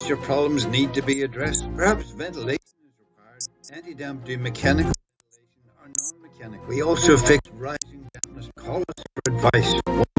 moisture problems need to be addressed. Perhaps ventilation is required. Anti-damp do mechanical ventilation or non-mechanical. We also fix rising dampness. Call us for advice.